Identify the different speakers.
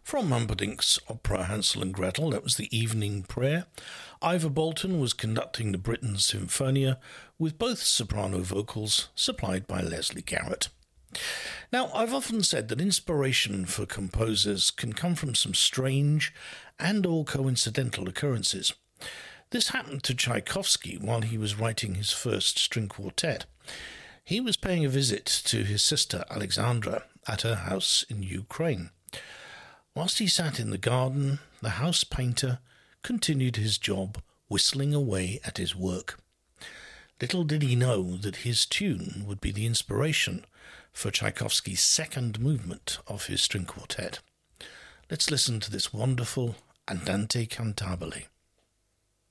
Speaker 1: From Humperdinck's opera Hansel and Gretel, that was the evening prayer. Ivor Bolton was conducting the Britten Symphonia, with both soprano vocals supplied by Leslie Garrett. Now, I've often said that inspiration for composers can come from some strange and or coincidental occurrences. This happened to Tchaikovsky while he was writing his first string quartet. He was paying a visit to his sister Alexandra at her house in Ukraine. Whilst he sat in the garden, the house painter continued his job, whistling away at his work. Little did he know that his tune would be the inspiration for Tchaikovsky's second movement of his string quartet. Let's listen to this wonderful Andante Cantabile.